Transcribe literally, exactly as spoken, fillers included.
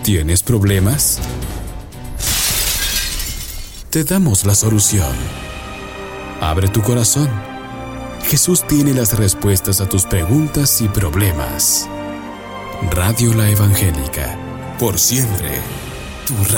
¿Tienes problemas? Te damos la solución. Abre tu corazón. Jesús tiene las respuestas a tus preguntas y problemas. Radio La Evangélica, por siempre, tu radio.